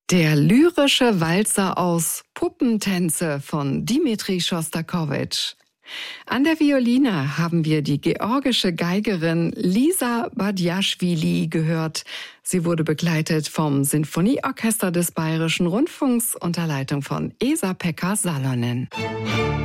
Der lyrische Walzer aus Puppentänze von Dmitri Schostakowitsch. An der Violine haben wir die georgische Geigerin Lisa Badiaschwili gehört. Sie wurde begleitet vom Sinfonieorchester des Bayerischen Rundfunks unter Leitung von Esa-Pekka Salonen.